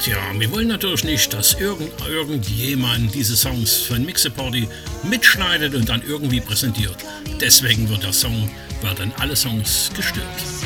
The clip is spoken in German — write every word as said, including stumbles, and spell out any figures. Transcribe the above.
Tja, wir wollen natürlich nicht, dass irgend, irgendjemand diese Songs von Mixeparty mitschneidet und dann irgendwie präsentiert. Deswegen wird der Song, werden alle Songs gestört.